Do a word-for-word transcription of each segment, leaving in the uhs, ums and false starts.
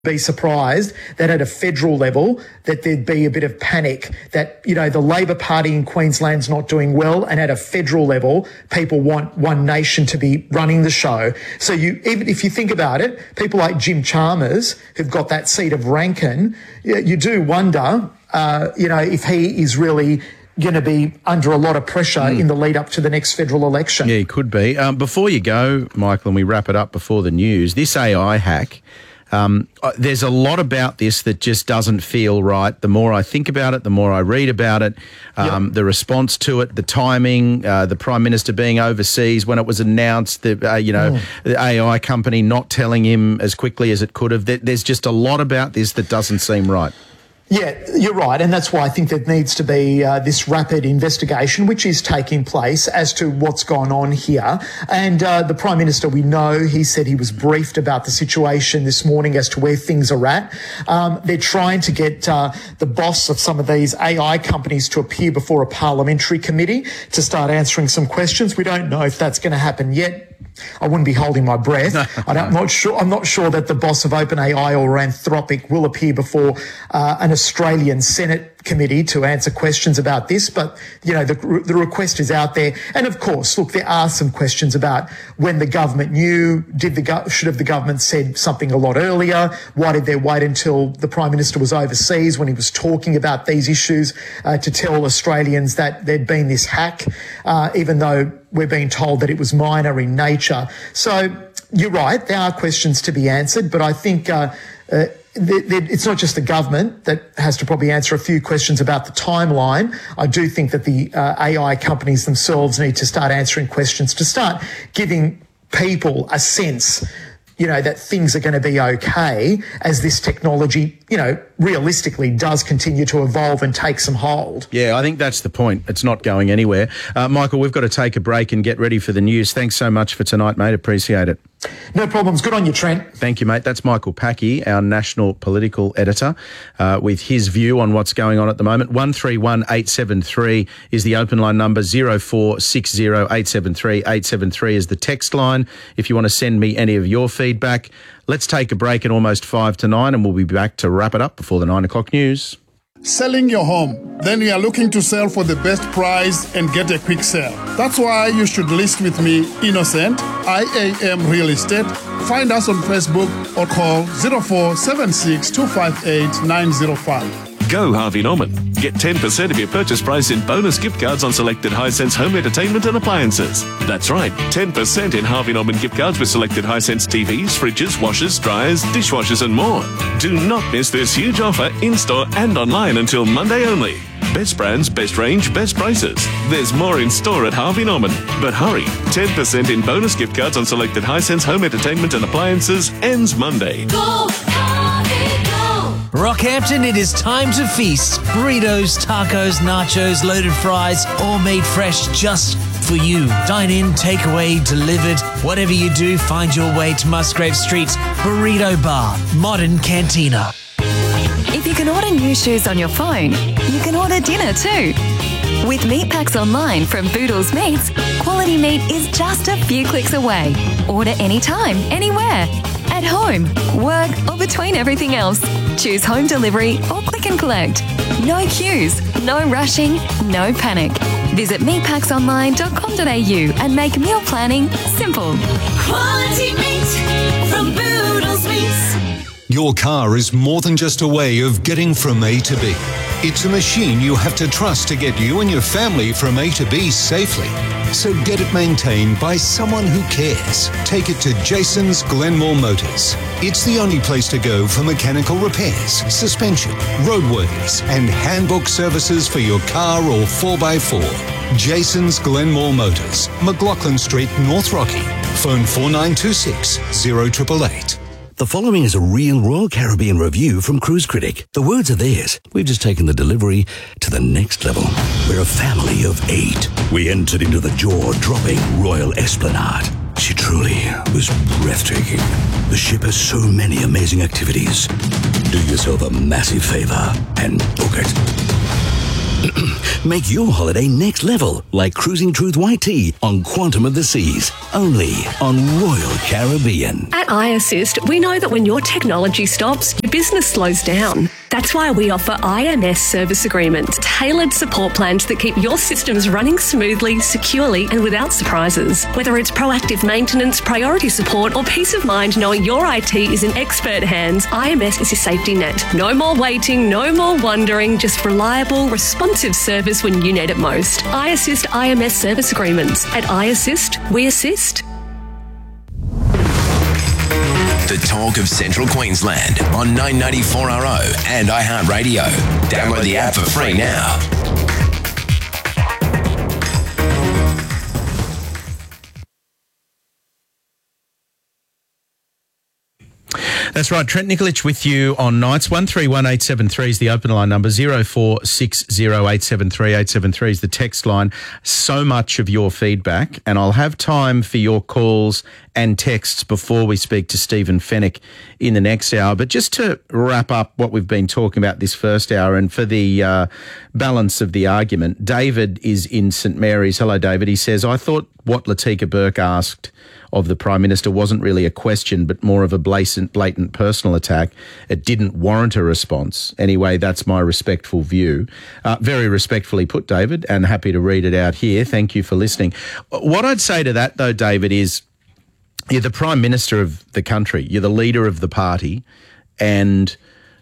be surprised that at a federal level that there'd be a bit of panic that, you know, the Labor Party in Queensland's not doing well, and at a federal level people want one nation to be running the show. So you, even if you think about it, people like Jim Chalmers, who've got that seat of Rankin, you do wonder, uh, you know, if he is really going to be under a lot of pressure mm. in the lead up to the next federal election. Yeah, he could be. Um, before you go, Michael, and we wrap it up before the news, this A I hack, Um, there's a lot about this that just doesn't feel right. The more I think about it, the more I read about it, um, yep. the response to it, the timing, uh, the Prime Minister being overseas when it was announced, the, uh, you know, mm. the A I company not telling him as quickly as it could have. There's just a lot about this that doesn't seem right. Yeah, you're right, and that's why I think there needs to be uh, this rapid investigation, which is taking place, as to what's gone on here. And uh, the Prime Minister, we know, he said he was briefed about the situation this morning as to where things are at. Um, they're trying to get uh, the boss of some of these A I companies to appear before a parliamentary committee to start answering some questions. We don't know if that's going to happen yet. I wouldn't be holding my breath. No, I don't, I'm not sure. I'm not sure that the boss of OpenAI or Anthropic will appear before uh, an Australian Senate committee to answer questions about this. But you know, the, the request is out there, and of course, look, there are some questions about when the government knew. Did the go- should have the government said something a lot earlier? Why did they wait until the Prime Minister was overseas when he was talking about these issues uh, to tell Australians that there'd been this hack, uh, even though we're being told that it was minor in nature? So you're right, there are questions to be answered, but I think uh, uh, th- th- it's not just the government that has to probably answer a few questions about the timeline. I do think that the uh, A I companies themselves need to start answering questions to start giving people a sense, you know, that things are going to be okay as this technology, you know, realistically does continue to evolve and take some hold. Yeah, I think that's the point. It's not going anywhere. Uh, Michael, we've got to take a break and get ready for the news. Thanks so much for tonight, mate. Appreciate it. No problems. Good on you, Trent. Thank you, mate. That's Michael Packey, our national political editor, uh, with his view on what's going on at the moment. one three one eight seven three is the open line number. zero four six zero eight seven three eight seven three is the text line if you want to send me any of your feedback. Let's take a break at almost five to nine, and we'll be back to wrap it up before the nine o'clock news. Selling your home. Then you are looking to sell for the best price and get a quick sale. That's why you should list with me, Innocent, I A M Real Estate. Find us on Facebook or call zero four seven six two five eight nine zero five. Go Harvey Norman. Get ten percent of your purchase price in bonus gift cards on selected Hisense home entertainment and appliances. That's right, ten percent in Harvey Norman gift cards with selected Hisense T Vs, fridges, washers, dryers, dishwashers and more. Do not miss this huge offer in-store and online until Monday only. Best brands, best range, best prices. There's more in store at Harvey Norman. But hurry, ten percent in bonus gift cards on selected Hisense home entertainment and appliances ends Monday. Go, Harvey, go! Rockhampton, it is time to feast. Burritos, tacos, nachos, loaded fries, all made fresh just for you. Dine in, takeaway, delivered. Whatever you do, find your way to Musgrave Street's Burrito Bar, Modern Cantina. If you can order new shoes on your phone, you can order dinner too. With Meat Packs Online from Boodles Meats, quality meat is just a few clicks away. Order anytime, anywhere. At home, work, or between everything else. Choose home delivery or click and collect. No queues, no rushing, no panic. Visit meat packs online dot com dot a u and make meal planning simple. Quality meat from Boodles Meats. Your car is more than just a way of getting from A to B. It's a machine you have to trust to get you and your family from A to B safely. So get it maintained by someone who cares. Take it to Jason's Glenmore Motors. It's the only place to go for mechanical repairs, suspension, roadworthiness, and handbook services for your car or four by four. Jason's Glenmore Motors, McLaughlin Street, North Rocky. Phone four nine two six, zero eight eight eight. The following is a real Royal Caribbean review from Cruise Critic. The words are theirs. We've just taken the delivery to the next level. We're a family of eight. We entered into the jaw-dropping Royal Esplanade. She truly was breathtaking. The ship has so many amazing activities. Do yourself a massive favor and book it. Make your holiday next level, like Cruising Truth White Tea on Quantum of the Seas, only on Royal Caribbean. At iAssist, we know that when your technology stops, your business slows down. That's why we offer I M S service agreements, tailored support plans that keep your systems running smoothly, securely, and without surprises. Whether it's proactive maintenance, priority support, or peace of mind knowing your I T is in expert hands, I M S is your safety net. No more waiting, no more wondering, just reliable, responsive service when you need it most. iAssist I M S service agreements. At iAssist, we assist. The talk of Central Queensland on nine ninety-four R O and iHeartRadio. Download the app for free now. That's right. Trent Nikolic with you on nights. one three one eight seven three is the open line number. zero four six zero eight seven three eight seven three is the text line. So much of your feedback, and I'll have time for your calls and texts before we speak to Stephen Fenech in the next hour. But just to wrap up what we've been talking about this first hour, and for the uh, balance of the argument, David is in St Mary's. Hello, David. He says, I thought what Latika Burke asked of the Prime Minister wasn't really a question, but more of a blatant, blatant personal attack. It didn't warrant a response. Anyway, that's my respectful view. Uh, very respectfully put, David, and happy to read it out here. Thank you for listening. What I'd say to that, though, David, is you're the Prime Minister of the country. You're the leader of the party, and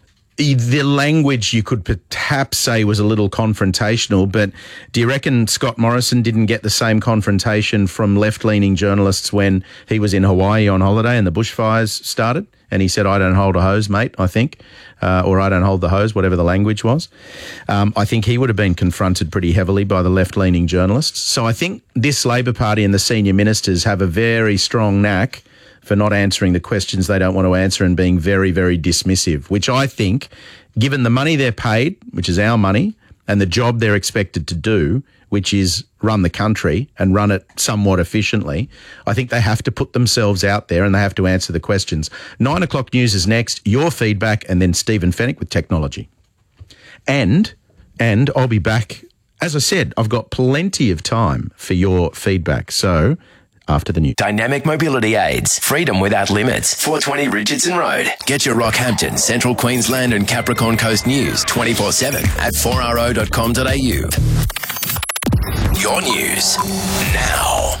the language you could perhaps say was a little confrontational, but do you reckon Scott Morrison didn't get the same confrontation from left-leaning journalists when he was in Hawaii on holiday and the bushfires started? And he said, I don't hold a hose, mate, I think, uh, or I don't hold the hose, whatever the language was. Um, I think he would have been confronted pretty heavily by the left-leaning journalists. So I think this Labor Party and the senior ministers have a very strong knack for not answering the questions they don't want to answer and being very, very dismissive, which I think, given the money they're paid, which is our money, and the job they're expected to do, which is run the country and run it somewhat efficiently, I think they have to put themselves out there and they have to answer the questions. Nine o'clock news is next, your feedback, and then Stephen Fenech with technology. And, and I'll be back. As I said, I've got plenty of time for your feedback. So after the news. Dynamic Mobility Aids. Freedom without limits. four twenty Richardson Road. Get your Rockhampton, Central Queensland and Capricorn Coast news twenty-four seven at four r o dot com dot a u. Your news now.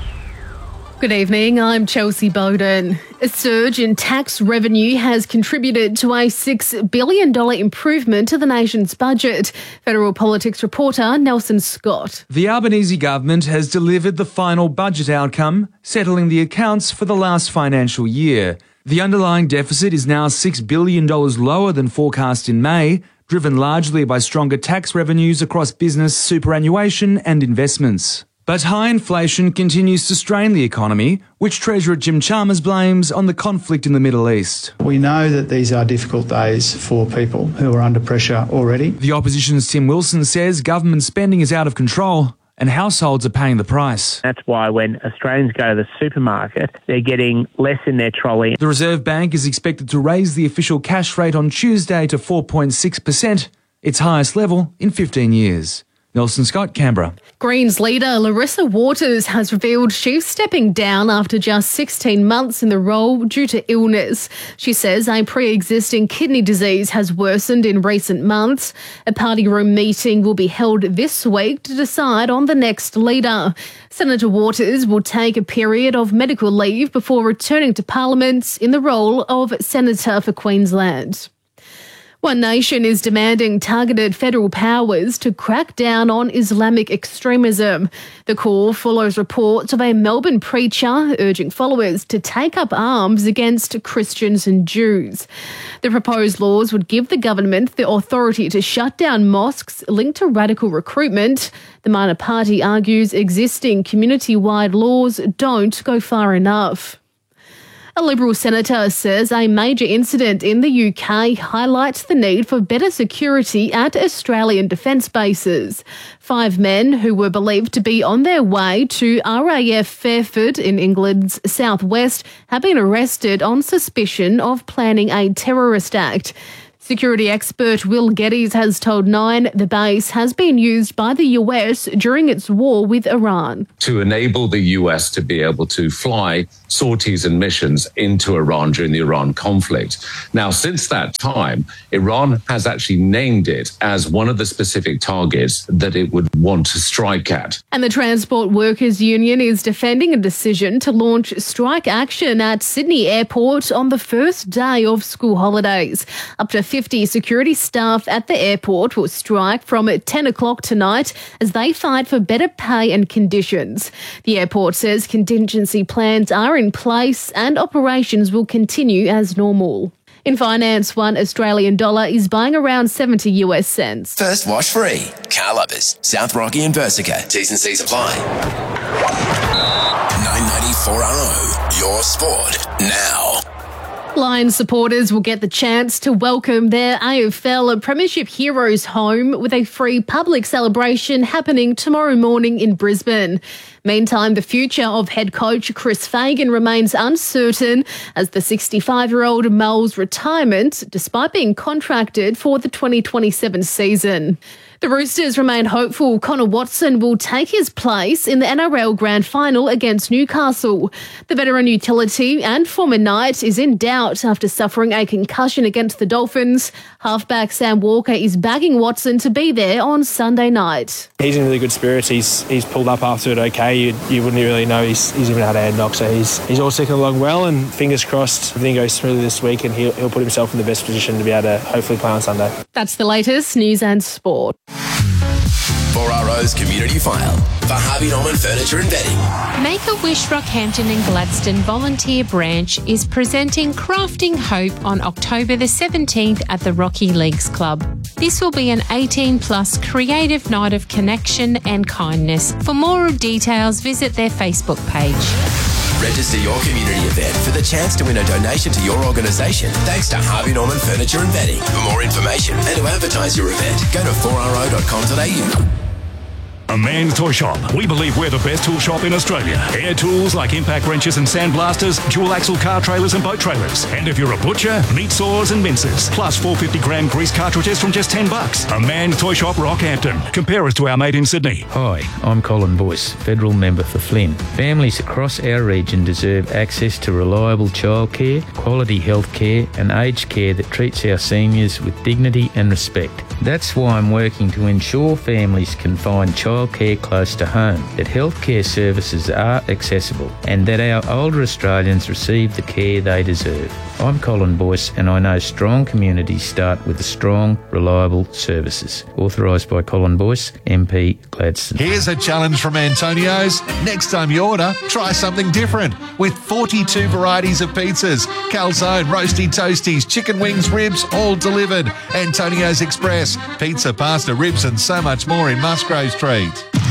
Good evening, I'm Chelsea Bowden. A surge in tax revenue has contributed to a six billion dollars improvement to the nation's budget. Federal politics reporter Nelson Scott. The Albanese government has delivered the final budget outcome, settling the accounts for the last financial year. The underlying deficit is now six billion dollars lower than forecast in May, driven largely by stronger tax revenues across business, superannuation and investments. But high inflation continues to strain the economy, which Treasurer Jim Chalmers blames on the conflict in the Middle East. We know that these are difficult days for people who are under pressure already. The opposition's Tim Wilson says government spending is out of control and households are paying the price. That's why when Australians go to the supermarket, they're getting less in their trolley. The Reserve Bank is expected to raise the official cash rate on Tuesday to four point six percent, its highest level in fifteen years. Nelson Scott, Canberra. Greens leader Larissa Waters has revealed she's stepping down after just sixteen months in the role due to illness. She says a pre-existing kidney disease has worsened in recent months. A party room meeting will be held this week to decide on the next leader. Senator Waters will take a period of medical leave before returning to Parliament in the role of Senator for Queensland. One Nation is demanding targeted federal powers to crack down on Islamic extremism. The call follows reports of a Melbourne preacher urging followers to take up arms against Christians and Jews. The proposed laws would give the government the authority to shut down mosques linked to radical recruitment. The minor party argues existing community-wide laws don't go far enough. A Liberal senator says a major incident in the U K highlights the need for better security at Australian defence bases. Five men who were believed to be on their way to R A F Fairford in England's southwest have been arrested on suspicion of planning a terrorist act. Security expert Will Geddes has told Nine the base has been used by the U S during its war with Iran. To enable the U S to be able to fly sorties and missions into Iran during the Iran conflict. Now, since that time, Iran has actually named it as one of the specific targets that it would want to strike at. And the Transport Workers Union is defending a decision to launch strike action at Sydney Airport on the first day of school holidays. Up to fifty security staff at the airport will strike from ten o'clock tonight as they fight for better pay and conditions. The airport says contingency plans are in place and operations will continue as normal. In finance, one Australian dollar is buying around seventy U S cents. First wash free. Car Lovers, South Rocky and Versica. T's and C's apply. nine ninety-four R O, your sport now. Lions supporters will get the chance to welcome their A F L Premiership heroes home with a free public celebration happening tomorrow morning in Brisbane. Meantime, the future of head coach Chris Fagan remains uncertain as the sixty-five-year-old mulls retirement despite being contracted for the twenty twenty-seven season. The Roosters remain hopeful Connor Watson will take his place in the N R L Grand Final against Newcastle. The veteran utility and former Knight is in doubt after suffering a concussion against the Dolphins. Halfback Sam Walker is bagging Watson to be there on Sunday night. He's in really good spirits. He's he's pulled up after it okay. You, you wouldn't really know he's, he's even had a head knock. So he's he's all ticking along well, and fingers crossed everything goes smoothly this week and he'll, he'll put himself in the best position to be able to hopefully play on Sunday. That's the latest news and sport. four R O's Community File for Harvey Norman Furniture and Bedding. Make-A-Wish Rockhampton and Gladstone Volunteer Branch is presenting Crafting Hope on October the seventeenth at the Rocky Leagues Club. This will be an eighteen plus creative night of connection and kindness. For more details, visit their Facebook page. Register your community event for the chance to win a donation to your organisation thanks to Harvey Norman Furniture and Bedding. For more information and to advertise your event, go to four r o dot com dot a u. A Man's Toy Shop. We believe we're the best tool shop in Australia. Air tools like impact wrenches and sandblasters, dual axle car trailers and boat trailers. And if you're a butcher, meat saws and mincers. Plus four fifty gram grease cartridges from just ten bucks. A Man's Toy Shop, Rockhampton. Compare us to our mate in Sydney. Hi, I'm Colin Boyce, federal member for Flynn. Families across our region deserve access to reliable childcare, quality health care and aged care that treats our seniors with dignity and respect. That's why I'm working to ensure families can find childcare close to home, that healthcare services are accessible and that our older Australians receive the care they deserve. I'm Colin Boyce and I know strong communities start with strong, reliable services. Authorised by Colin Boyce, M P Gladstone. Here's a challenge from Antonio's. Next time you order, try something different with forty-two varieties of pizzas, calzone, roasty toasties, chicken wings, ribs, all delivered. Antonio's Express, pizza, pasta, ribs and so much more in Musgrave Street.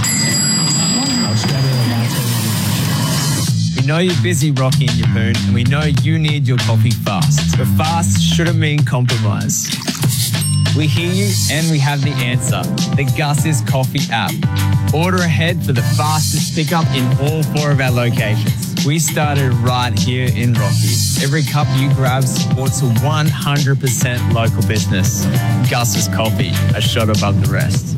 We know you're busy, Rocky and Yapoon, and we know you need your coffee fast. But fast shouldn't mean compromise. We hear you and we have the answer. The Gus's Coffee app. Order ahead for the fastest pickup in all four of our locations. We started right here in Rocky. Every cup you grab supports a one hundred percent local business. Gus's Coffee, a shot above the rest.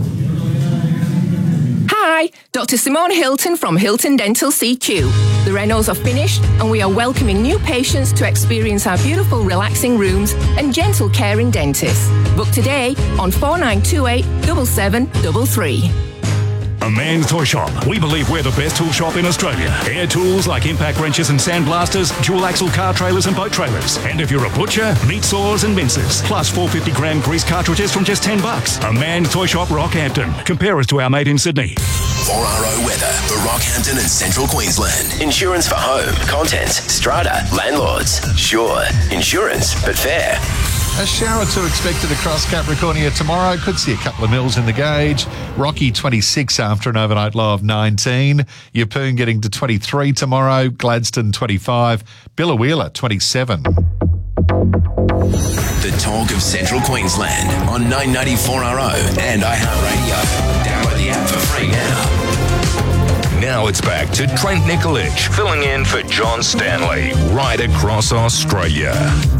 Hi, Doctor Simone Hilton from Hilton Dental C Q. The renos are finished and we are welcoming new patients to experience our beautiful relaxing rooms and gentle caring dentists. Book today on four nine two eight, seven seven three three. A Man's Toy Shop. We believe we're the best tool shop in Australia. Air tools like impact wrenches and sandblasters, dual axle car trailers and boat trailers. And if you're a butcher, meat saws and mincers. Plus four fifty gram grease cartridges from just ten bucks. A Man's Toy Shop, Rockhampton. Compare us to our mate in Sydney. four R O weather for Rockhampton and Central Queensland. Insurance for home, contents, strata, landlords. Sure, insurance, but fair. A shower or two expected across Capricornia tomorrow. Could see a couple of mils in the gauge. Rocky twenty-six after an overnight low of nineteen. Yapoon getting to twenty-three tomorrow. Gladstone twenty-five. Billawheeler twenty-seven. The talk of Central Queensland on nine ninety-four R O and iHeartRadio. Download the app for free now. Now it's back to Trent Nikolic, filling in for John Stanley, right across Australia.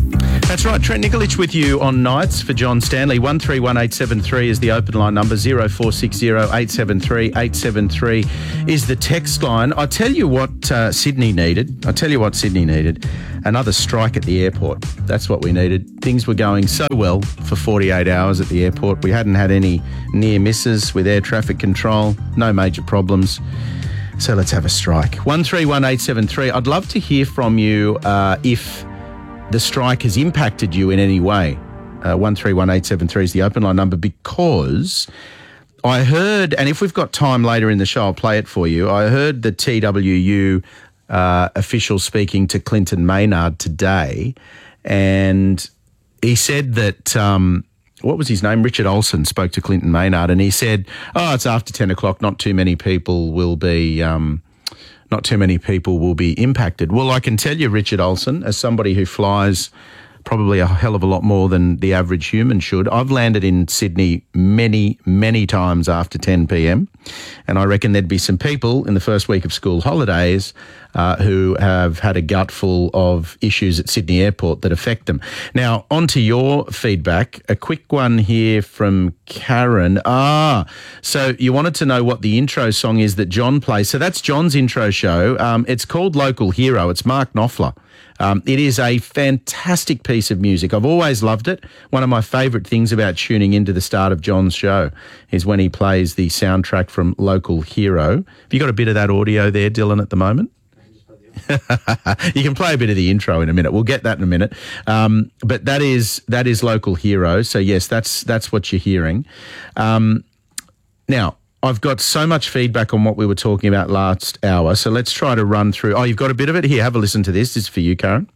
That's right. Trent Nikolic with you on nights for John Stanley. one three one eight seven three is the open line number. zero four six zero eight seven three eight seven three is the text line. I tell you what uh, Sydney needed. I tell you what Sydney needed. Another strike at the airport. That's what we needed. Things were going so well for forty-eight hours at the airport. We hadn't had any near misses with air traffic control. No major problems. So let's have a strike. one three one eight seven three. I'd love to hear from you uh, if the strike has impacted you in any way. Uh, one three one eight seven three is the open line number, because I heard, and if we've got time later in the show, I'll play it for you. I heard the T W U uh, official speaking to Clinton Maynard today, and he said that, um, what was his name? Richard Olsen spoke to Clinton Maynard, and he said, oh, it's after ten o'clock, not too many people will be... Um, Not too many people will be impacted. Well, I can tell you, Richard Olsen, as somebody who flies probably a hell of a lot more than the average human should, I've landed in Sydney many, many times after ten p.m, and I reckon there'd be some people in the first week of school holidays uh, who have had a gutful of issues at Sydney Airport that affect them. Now, on to your feedback. A quick one here from Karen. Ah, so you wanted to know what the intro song is that John plays. So that's John's intro show. Um, it's called Local Hero. It's Mark Knopfler. Um, it is a fantastic piece of music. I've always loved it. One of my favourite things about tuning into the start of John's show is when he plays the soundtrack from Local Hero. Have you got a bit of that audio there, Dylan, at the moment? You can play a bit of the intro in a minute. We'll get that in a minute. Um, but that is that is Local Hero. So, yes, that's that's what you're hearing. Um, now, I've got so much feedback on what we were talking about last hour, so let's try to run through. Oh, you've got a bit of it? Here, have a listen to this. This is for you, Karen.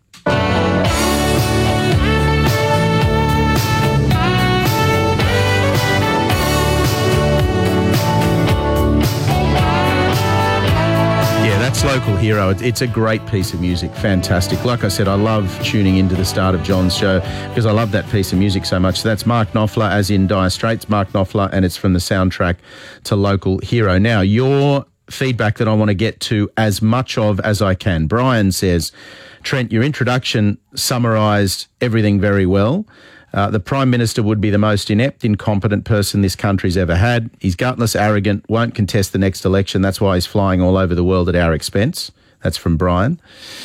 That's Local Hero. It's a great piece of music. Fantastic. Like I said, I love tuning into the start of John's show because I love that piece of music so much. So that's Mark Knopfler, as in Dire Straits, Mark Knopfler, and it's from the soundtrack to Local Hero. Now, your feedback that I want to get to as much of as I can. Brian says, Trent, your introduction summarised everything very well. Uh, the Prime Minister would be the most inept, incompetent person this country's ever had. He's gutless, arrogant, won't contest the next election. That's why he's flying all over the world at our expense. That's from Brian.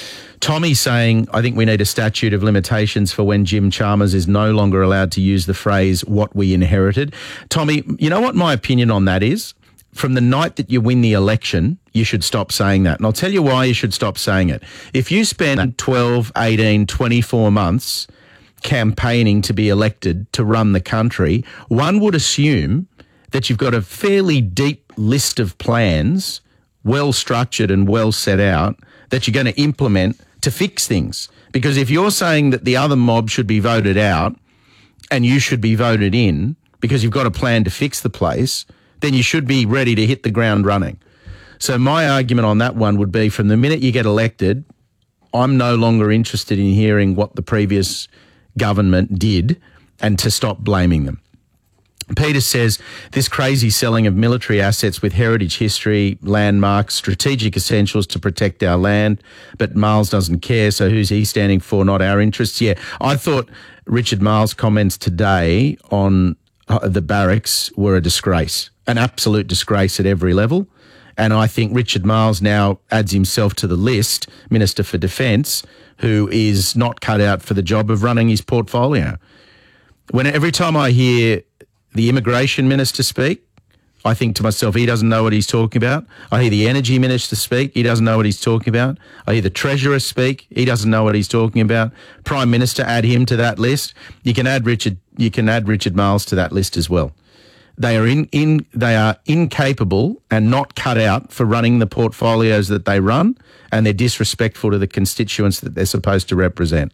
Tommy saying, I think we need a statute of limitations for when Jim Chalmers is no longer allowed to use the phrase, what we inherited. Tommy, you know what my opinion on that is? From the night that you win the election, you should stop saying that. And I'll tell you why you should stop saying it. If you spend twelve, eighteen, twenty-four months campaigning to be elected to run the country, one would assume that you've got a fairly deep list of plans, well structured and well set out, that you're going to implement to fix things. Because if you're saying that the other mob should be voted out and you should be voted in because you've got a plan to fix the place, then you should be ready to hit the ground running. So my argument on that one would be, from the minute you get elected, I'm no longer interested in hearing what the previous government did and to stop blaming them. Peter says, this crazy selling of military assets with heritage history, landmarks, strategic essentials to protect our land, but Miles doesn't care, so who's he standing for, not our interests? Yeah, I thought Richard Miles' comments today on the barracks were a disgrace, an absolute disgrace at every level. And I think Richard Miles now adds himself to the list, Minister for Defence, who is not cut out for the job of running his portfolio. When every time I hear the Immigration Minister speak, I think to myself, he doesn't know what he's talking about. I hear the Energy Minister speak, he doesn't know what he's talking about. I hear the Treasurer speak, he doesn't know what he's talking about. Prime Minister, add him to that list. You can add Richard, you can add Richard Miles to that list as well. They are in, in they are incapable and not cut out for running the portfolios that they run, and they're disrespectful to the constituents that they're supposed to represent.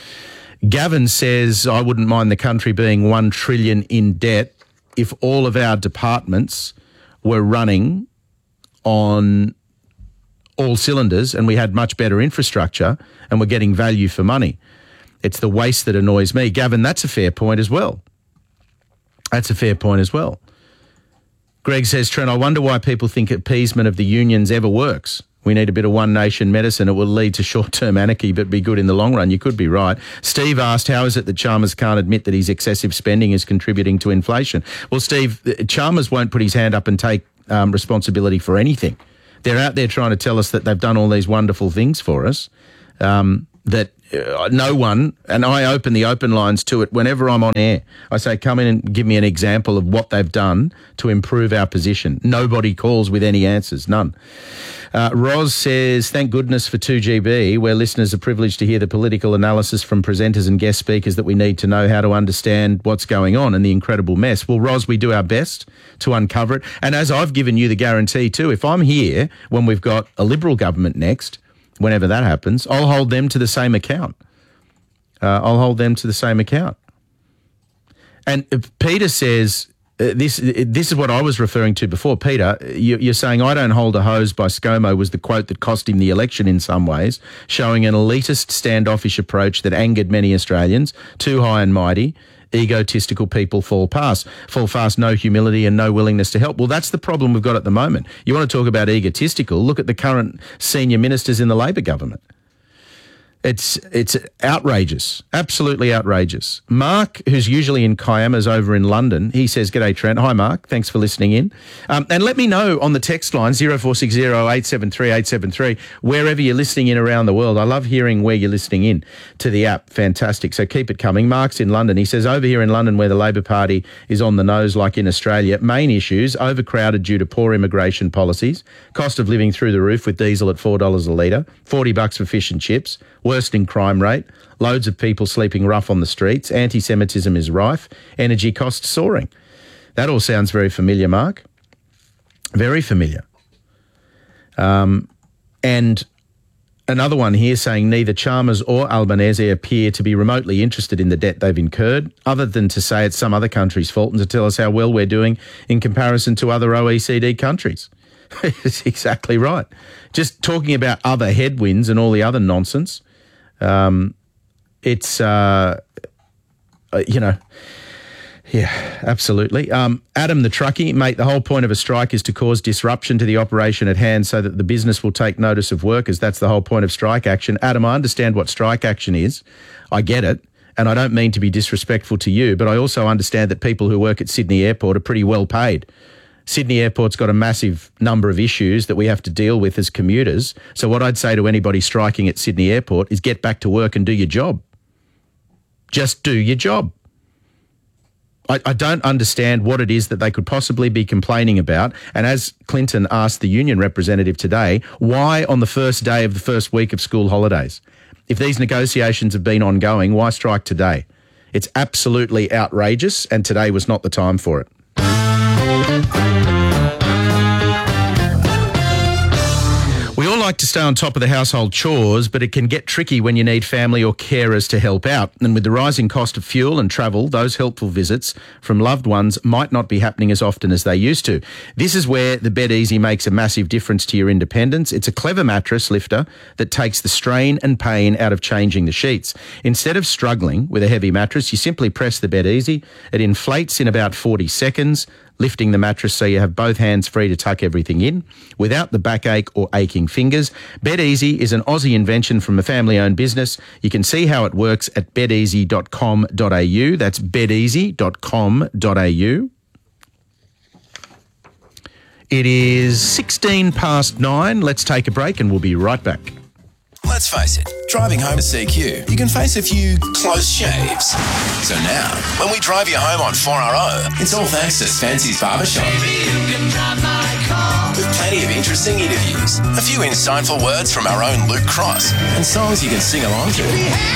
Gavin says, I wouldn't mind the country being one trillion in debt if all of our departments were running on all cylinders and we had much better infrastructure and we're getting value for money. It's the waste that annoys me. Gavin, that's a fair point as well. That's a fair point as well. Greg says, Trent, I wonder why people think appeasement of the unions ever works. We need a bit of one nation medicine. It will lead to short-term anarchy but be good in the long run. You could be right. Steve asked, how is it that Chalmers can't admit that his excessive spending is contributing to inflation? Well, Steve, Chalmers won't put his hand up and take um, responsibility for anything. They're out there trying to tell us that they've done all these wonderful things for us, um, that uh, no one, and I open the open lines to it whenever I'm on air. I say, come in and give me an example of what they've done to improve our position. Nobody calls with any answers, none. Uh, Roz says, thank goodness for two G B, where listeners are privileged to hear the political analysis from presenters and guest speakers that we need to know how to understand what's going on and the incredible mess. Well, Roz, we do our best to uncover it. And as I've given you the guarantee too, if I'm here when we've got a Liberal government next, whenever that happens, I'll hold them to the same account. Uh, I'll hold them to the same account. And Peter says, uh, this this is what I was referring to before. Peter, you, you're saying, I don't hold a hose by ScoMo was the quote that cost him the election in some ways, showing an elitist standoffish approach that angered many Australians, too high and mighty. Egotistical people fall past, fall fast, no humility and no willingness to help. Well, that's the problem we've got at the moment. You want to talk about egotistical? Look at the current senior ministers in the Labor government. It's it's outrageous, absolutely outrageous. Mark, who's usually in Kiama's over in London, he says, g'day, Trent. Hi, Mark. Thanks for listening in. Um, and let me know on the text line, zero four six zero, eight seven three, eight seven three, wherever you're listening in around the world. I love hearing where you're listening in to the app. Fantastic. So keep it coming. Mark's in London. He says, over here in London, where the Labor Party is on the nose like in Australia, main issues, overcrowded due to poor immigration policies, cost of living through the roof with diesel at four dollars a litre, forty bucks for fish and chips, worsening crime rate, loads of people sleeping rough on the streets, anti-Semitism is rife, energy costs soaring. That all sounds very familiar, Mark. Very familiar. Um, and another one here saying neither Chalmers or Albanese appear to be remotely interested in the debt they've incurred, other than to say it's some other country's fault and to tell us how well we're doing in comparison to other O E C D countries. It's exactly right. Just talking about other headwinds and all the other nonsense. Um, it's, uh, uh, you know, yeah, absolutely. Um, Adam the truckie, mate, the whole point of a strike is to cause disruption to the operation at hand so that the business will take notice of workers. That's the whole point of strike action. Adam, I understand what strike action is. I get it. And I don't mean to be disrespectful to you, but I also understand that people who work at Sydney Airport are pretty well paid. Sydney Airport's got a massive number of issues that we have to deal with as commuters. So what I'd say to anybody striking at Sydney Airport is get back to work and do your job. Just do your job. I, I don't understand what it is that they could possibly be complaining about. And as Clinton asked the union representative today, why on the first day of the first week of school holidays? If these negotiations have been ongoing, why strike today? It's absolutely outrageous, and today was not the time for it. We all like to stay on top of the household chores, but it can get tricky when you need family or carers to help out. And with the rising cost of fuel and travel, those helpful visits from loved ones might not be happening as often as they used to. This is where the Bed Easy makes a massive difference to your independence. It's a clever mattress lifter that takes the strain and pain out of changing the sheets. Instead of struggling with a heavy mattress, you simply press the Bed Easy. It inflates in about forty seconds, lifting the mattress so you have both hands free to tuck everything in without the backache or aching fingers. Bed Easy is an Aussie invention from a family-owned business. You can see how it works at bed easy dot com dot a u. That's bed easy dot com dot a u. It is sixteen past nine. Let's take a break and we'll be right back. Let's face it, driving home to C Q, you can face a few close shaves. So now, when we drive you home on four R O, it's all thanks to Fancy's Barbershop. With plenty of interesting interviews, a few insightful words from our own Luke Cross, and songs you can sing along to.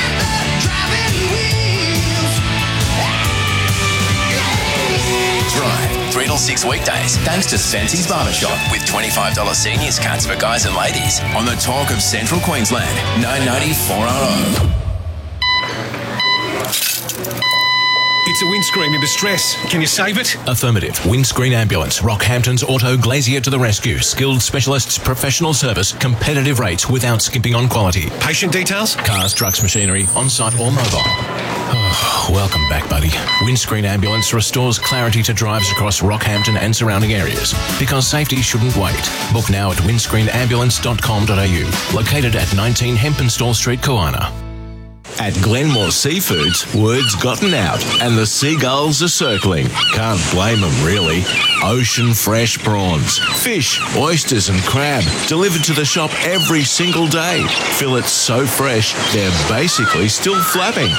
Drive three till six weekdays, thanks to Fancy's Barbershop, with twenty-five dollars seniors cuts for guys and ladies on the talk of Central Queensland, nine ninety four R O. It's a windscreen in distress. Can you save it? Affirmative. Windscreen Ambulance. Rockhampton's Auto Glazier to the rescue. Skilled specialists, professional service, competitive rates without skimping on quality. Patient details? Cars, trucks, machinery, on-site or mobile. Oh, welcome back, buddy. Windscreen Ambulance restores clarity to drives across Rockhampton and surrounding areas. Because safety shouldn't wait. Book now at windscreen ambulance dot com dot a u. Located at nineteen Hempenstall Street, Koana. At Glenmore Seafoods, word's gotten out and the seagulls are circling. Can't blame them, really. Ocean fresh prawns, fish, oysters and crab delivered to the shop every single day. Fillets so fresh, they're basically still flapping.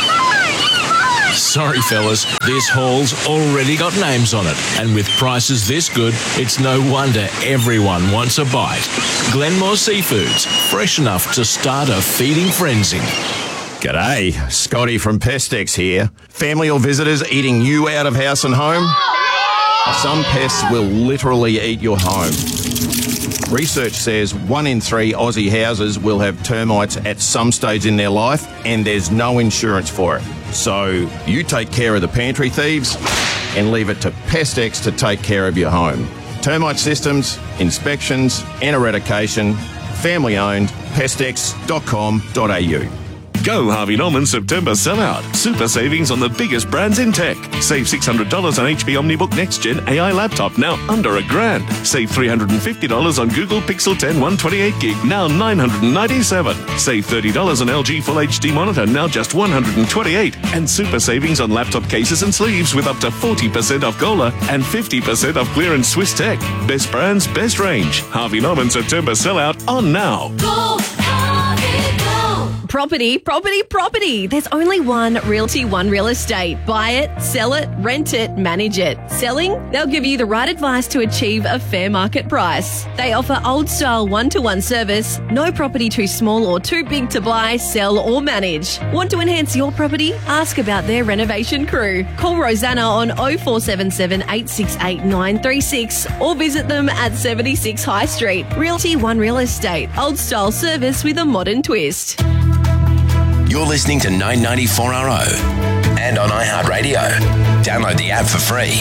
Sorry, fellas, this haul's already got names on it. And with prices this good, it's no wonder everyone wants a bite. Glenmore Seafoods, fresh enough to start a feeding frenzy. G'day, Scotty from Pestex here. Family or visitors eating you out of house and home? Some pests will literally eat your home. Research says one in three Aussie houses will have termites at some stage in their life, and there's no insurance for it. So you take care of the pantry thieves and leave it to Pestex to take care of your home. Termite systems, inspections and eradication, family owned, pestex dot com dot a u. Go Harvey Norman September sellout. Super savings on the biggest brands in tech. Save six hundred dollars on H P OmniBook Next Gen A I laptop, now under a grand. Save three hundred fifty dollars on Google Pixel ten one twenty-eight gig, now nine hundred ninety-seven dollars. Save thirty dollars on L G Full H D monitor, now just one hundred twenty-eight dollars. And super savings on laptop cases and sleeves with up to forty percent off Gola and fifty percent off clearance Swiss Tech. Best brands, best range. Harvey Norman September sellout on now. Go, Harvey, go. Property, property, property. There's only one Realty One Real Estate. Buy it, sell it, rent it, manage it. Selling? They'll give you the right advice to achieve a fair market price. They offer old-style one-to-one service. No property too small or too big to buy, sell or manage. Want to enhance your property? Ask about their renovation crew. Call Rosanna on oh four seven seven, eight six eight, nine three six or visit them at seventy-six High Street. Realty One Real Estate. Old-style service with a modern twist. You're listening to nine ninety-four R O and on iHeartRadio. Download the app for free.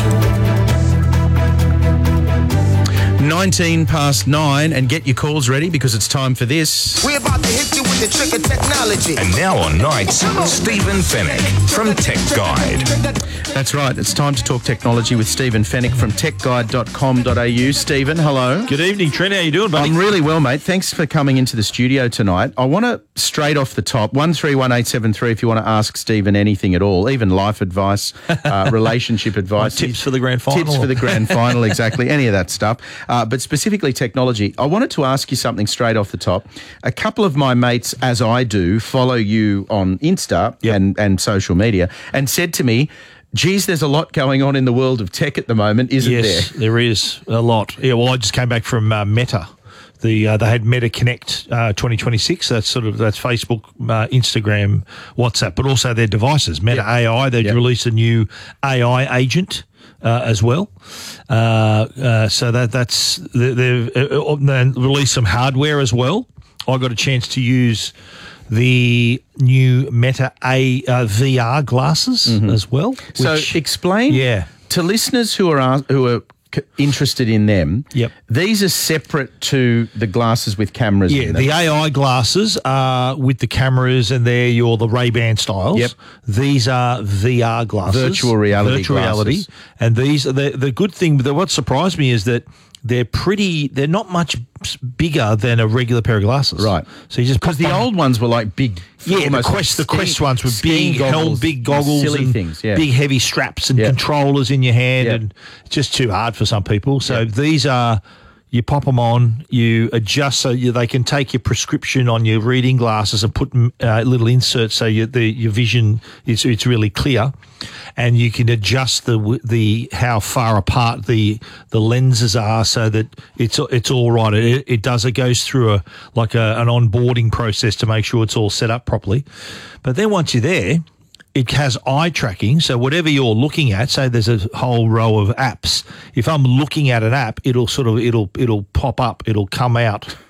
nineteen past nine, and get your calls ready because it's time for this. We're about to hit you with the trick of technology. And now on nights, Stephen Fennick from Tech Guide. That's right. It's time to talk technology with Stephen Fennick from tech guide dot com dot a u. Stephen, hello. Good evening, Trent. How you doing, buddy? I'm really well, mate. Thanks for coming into the studio tonight. I want to, straight off the top, one three one eight seven three if you want to ask Stephen anything at all, even life advice, uh, relationship advice. Tips for the grand final. Tips for the grand final, exactly. Any of that stuff. Uh, but specifically technology. I wanted to ask you something straight off the top. A couple of my mates, as I do, follow you on Insta yep. and, and social media, and said to me, geez, there's a lot going on in the world of tech at the moment, isn't yes, there? Yes, there is a lot. Yeah, well, I just came back from uh, Meta. The uh, they had Meta Connect uh, twenty twenty-six. That's sort of that's Facebook, uh, Instagram, WhatsApp, but also their devices. Meta yep. A I. They've yep. released a new A I agent uh, as well. Uh, uh, so that that's they've uh, released some hardware as well. I got a chance to use the new Meta A uh, V R glasses mm-hmm. as well. Which, so explain yeah. to listeners who are who are interested in them. Yep. These are separate to the glasses with cameras. Yeah, in them. the A I glasses are with the cameras, and they're your the Ray-Ban styles. Yep. These are V R glasses, virtual reality, virtual glasses. reality, and these are the the good thing. The, what surprised me is that they're pretty. They're not much bigger than a regular pair of glasses. Right. So you just because the old ones were like big. Yeah, the Quest, the Quest ones were big, goggles, held big goggles, silly and things, yeah. big heavy straps and yeah. controllers in your hand, yeah. and it's just too hard for some people. So yeah. these are. You pop them on, you adjust so you, they can take your prescription on your reading glasses and put uh, little inserts so you, the, your vision is it's really clear, and you can adjust the the how far apart the the lenses are so that it's it's all right. It, it does it goes through a like a, an onboarding process to make sure it's all set up properly, but then once you're there. It has eye tracking, so whatever you're looking at, say there's a whole row of apps. If I'm looking at an app, it'll sort of it'll it'll pop up, it'll come out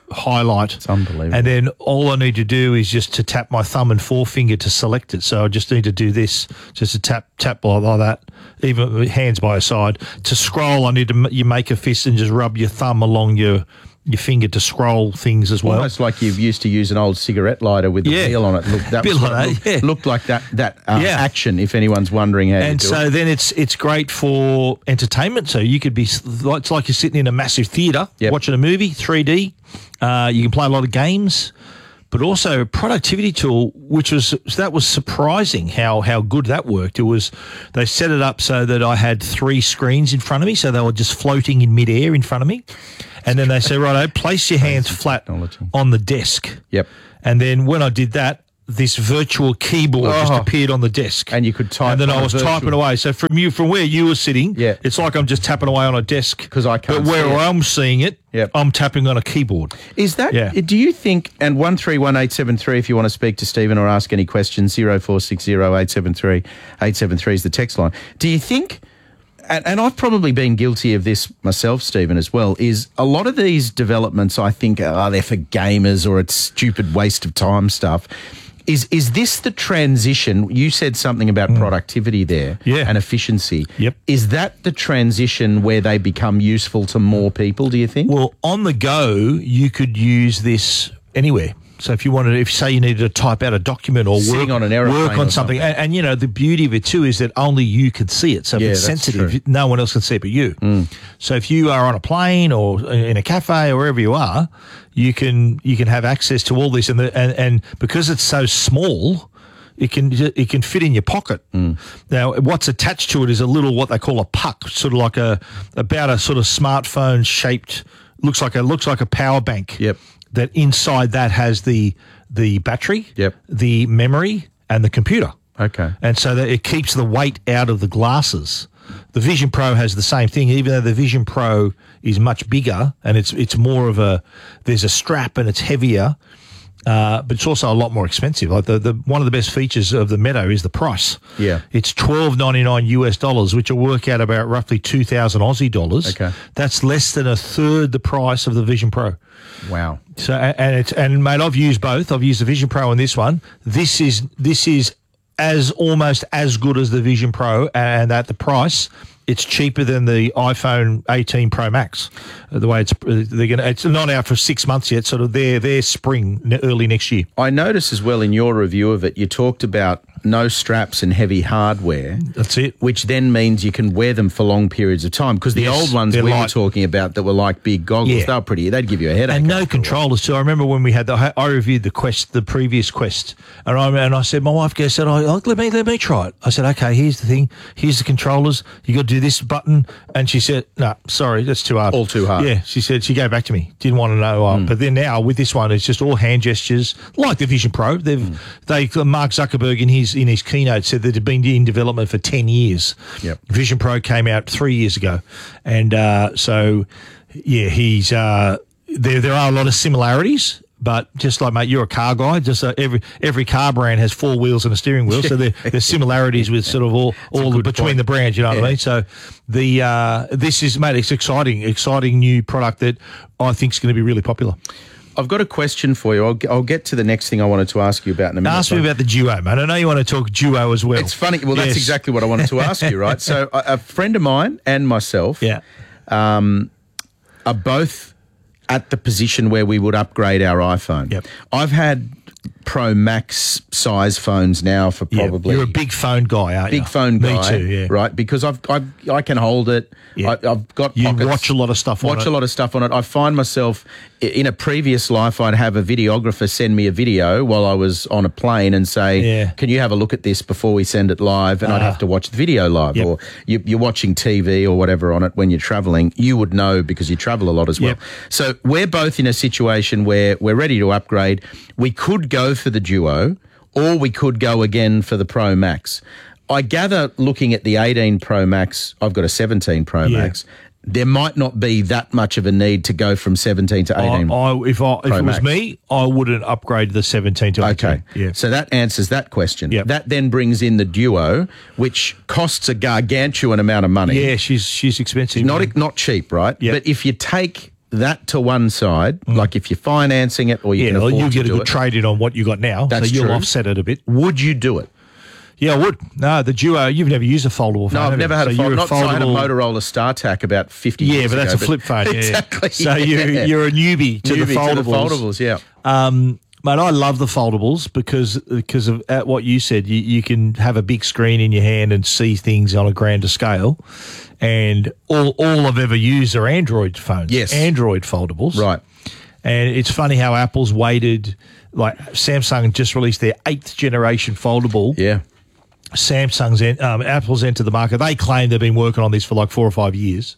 highlight. It's unbelievable. And then all I need to do is just to tap my thumb and forefinger to select it. So I just need to do this, just to tap tap like, like that, even with hands by your side. To scroll, I need to m- you make a fist and just rub your thumb along your your finger to scroll things as well. Almost like you used to use an old cigarette lighter with the Yeah. wheel on it. Look, that Bit was like what it that, looked, yeah. looked like that that uh, Yeah. action. If anyone's wondering how And you do so it. then it's it's great for entertainment. So you could be like it's like you're sitting in a massive theatre watching a movie, three D. Uh, you can play a lot of games, but also a productivity tool, which was that was surprising how how good that worked. It was they set it up so that I had three screens in front of me, so they were just floating in midair in front of me. And then they say, righto, place your hands flat on the desk. Yep. And then when I did that, this virtual keyboard Oh. just appeared on the desk. And you could type And then on I a was virtual- typing away. So from you, from where you were sitting, Yeah. it's like I'm just tapping away on a desk. Because I can't But where see it. I'm seeing it, Yep. I'm tapping on a keyboard. Is that, Yeah. do you think, and one three one eight seven three if you want to speak to Stephen or ask any questions, zero four six zero eight seven three eight seven three is the text line. Do you think, and, and I've probably been guilty of this myself, Stephen, as well, is a lot of these developments I think are they're for gamers or it's stupid waste of time stuff. Is is this the transition? You said something about productivity there Yeah. and efficiency. Yep. Is that the transition where they become useful to more people, do you think? Well, on the go, you could use this anywhere. So if you wanted, if say you needed to type out a document or Sitting work on an aeroplane work on or something, something. And, and you know the beauty of it too is that only you could see it. So if Yeah, it's that's sensitive, true. no one else can see it but you. Mm. So if you are on a plane or in a cafe or wherever you are, you can you can have access to all this, and the, and, and because it's so small. It can it can fit in your pocket. Mm. Now, what's attached to it is a little what they call a puck, sort of like a about a sort of smartphone shaped. Looks like a looks like a power bank. Yep. That inside that has the the battery. Yep. The memory and the computer. Okay. And so that it keeps the weight out of the glasses. The Vision Pro has the same thing, even though the Vision Pro is much bigger and it's it's more of a there's a strap and it's heavier. Uh, but it's also a lot more expensive. Like the, the one of the best features of the Meadow is the price. Yeah. It's twelve ninety nine US dollars, which will work out about roughly two thousand Aussie dollars. Okay. That's less than a third the price of the Vision Pro. Wow. So and it's and mate, I've used both. I've used the Vision Pro and this one. This is this is as almost as good as the Vision Pro, and at the price. It's cheaper than the iPhone eighteen Pro Max. Uh, The way it's uh, they're going it's not out for six months yet. Sort of their their spring ne- early next year. I noticed as well in your review of it, you talked about no straps and heavy hardware. That's it. Which then means you can wear them for long periods of time. Because the Yes, old ones they're we were light. talking about that were like big goggles, Yeah. they were pretty, they'd give you a headache. And no controllers too. I remember when we had the I reviewed the Quest, the previous Quest, and I and I said my wife goes said, "Oh, let me let me try it." I said, "Okay, here's the thing. Here's the controllers. You got to do this button." And she said, "No, sorry, that's too hard. All too hard." Yeah, she said she gave back to me. Didn't want to know. Uh, But then now with this one, it's just all hand gestures, like the Vision Pro. They've they Mark Zuckerberg in his in his keynote said that it had been in development for ten years. Yep. Vision Pro came out three years ago, and uh, so yeah, he's uh, there. There are a lot of similarities. But just like, mate, you're a car guy. Just uh, every every car brand has four wheels and a steering wheel, so there, there's similarities with sort of all all the, between point. the brands. You know what Yeah. I mean? So the uh, this is, mate, it's exciting, exciting new product that I think is going to be really popular. I've got a question for you. I'll, I'll get to the next thing I wanted to ask you about in a minute. Ask me but- about the Duo, mate. I know you want to talk Duo as well. It's funny. Well, that's Yes. exactly what I wanted to ask you, right? So a, a friend of mine and myself Yeah. um, are both at the position where we would upgrade our iPhone. Yep. I've had Pro Max size phones now for Yeah, probably... you're a big phone guy, aren't you? Big phone Me guy, too, yeah. right? Because I've, I've I can hold it. Yeah. I, I've got You pockets. watch a lot of stuff on Watch it. a lot of stuff on it. I find myself i- in a previous life, I'd have a videographer send me a video while I was on a plane and say, Yeah. "Can you have a look at this before we send it live?" And I'd Ah. have to watch the video live. Yep. Or you, you're watching T V or whatever on it when you're traveling. You would know because you travel a lot as well. Yep. So we're both in a situation where we're ready to upgrade. We could go for the Duo, or we could go again for the Pro Max. I gather, looking at the eighteen Pro Max, I've got a seventeen Pro Yeah. Max. There might not be that much of a need to go from seventeen to eighteen. I, I, if I, if Pro it was Max. me, I wouldn't upgrade the seventeen to eighteen. Okay, Yeah. so that answers that question. Yep. That then brings in the Duo, which costs a gargantuan amount of money. Yeah, she's she's expensive. Not not cheap, right? Yep. But if you take that to one side, like if you're financing it or you yeah, can well, afford you to get a do good it, trade in on what you got now, That's so you'll true. offset it a bit. Would you do it? Yeah, I would. No, the Duo, you've never used a foldable phone. No, I've have never you? had a So fold. you're Not so I had a Motorola StarTAC about fifty Yeah, years but ago. that's a flip phone. Yeah. Exactly. So you, yeah. you're a newbie to Newbie the foldables. To the foldables, yeah. Um, mate, I love the foldables because because of at what you said. You, you can have a big screen in your hand and see things on a grander scale. And all all I've ever used are Android phones. Yes. Android foldables. Right. And it's funny how Apple's waited. Like Samsung just released their eighth generation foldable. Yeah. Samsung's en- um, Apple's entered the market. They claim they've been working on this for like four or five years,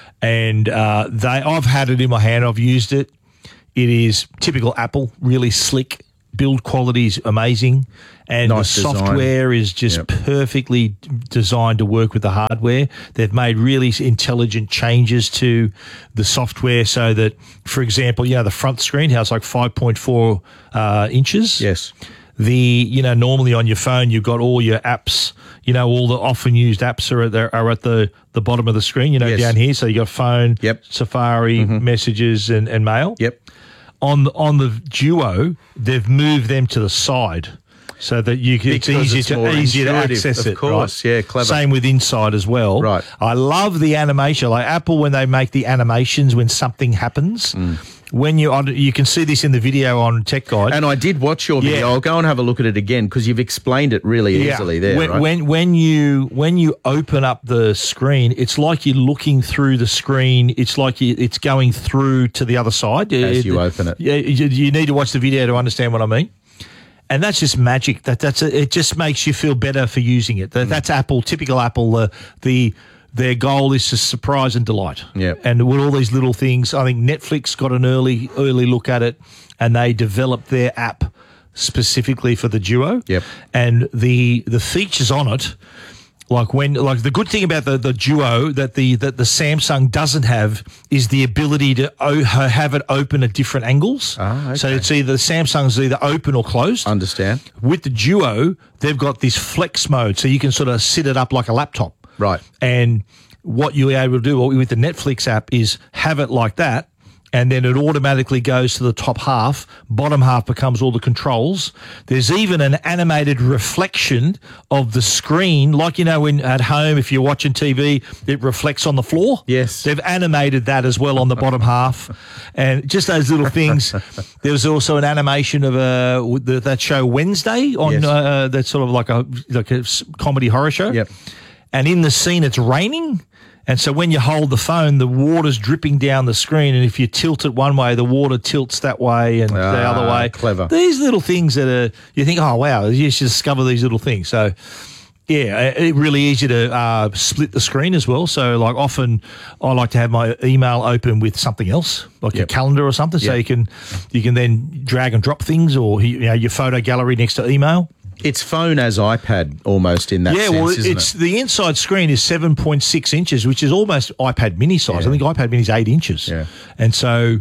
and uh, they I've had it in my hand. I've used it. It is typical Apple, really slick. Build quality is amazing, and Nice the design. software is just Yep. perfectly designed to work with the hardware. They've made really intelligent changes to the software so that, for example, you know the front screen, how it's like five point four uh, inches. Yes. The, you know, normally on your phone, you've got all your apps, you know, all the often used apps are at the, are at the, the bottom of the screen, you know, Yes. down here. So you got phone, Yep. Safari, messages and, and mail. Yep. On, the- on the Duo, they've moved them to the side so that you can, it's Because easier it's to, more easier to intuitive, access of it. course. Right? Yeah, clever. Same with Inside as well. Right. I love the animation. Like Apple, when they make the animations when something happens, when you, you can see this in the video on Tech Guide. And I did watch your video. Yeah. I'll go and have a look at it again because you've explained it really easily there, when, right? when when you when you open up the screen, it's like you're looking through the screen. It's like you, it's going through to the other side As you open it. Yeah, you, you need to watch the video to understand what I mean. And that's just magic. That that's a, it. Just makes you feel better for using it. That, That's Apple, typical Apple. Uh, the their goal is to surprise and delight. Yeah. And with all these little things, I think Netflix got an early early look at it, and they developed their app specifically for the Duo. Yep. And the the features on it, like when like the good thing about the, the Duo that the that the Samsung doesn't have is the ability to o- have it open at different angles. Ah, okay. So it's either Samsung's either open or closed. Understand. With the Duo, they've got this flex mode, so you can sort of sit it up like a laptop. Right. And what you're able to do with the Netflix app is have it like that, and then it automatically goes to the top half. Bottom half becomes all the controls. There's even an animated reflection of the screen, like, you know, when at home, if you're watching T V, it reflects on the floor. Yes. They've animated that as well on the bottom half. And just those little things. There was also an animation of a, that show Wednesday on, Yes. uh, that's sort of like a, like a s- comedy horror show. Yep. And in the scene, it's raining. And so when you hold the phone, the water's dripping down the screen. And if you tilt it one way, the water tilts that way and the Ah, other way. clever. These little things that are, you think, oh, wow, you should discover these little things. So, yeah, it really easy to uh, split the screen as well. So, like, often I like to have my email open with something else, like Yep. a calendar or something. So Yep. you can you can then drag and drop things, or you know, your photo gallery next to email. It's phone as iPad almost in that yeah, sense, well, isn't it's it? the inside screen is seven point six inches, which is almost iPad mini size. Yeah. I think iPad mini is eight inches. Yeah. And so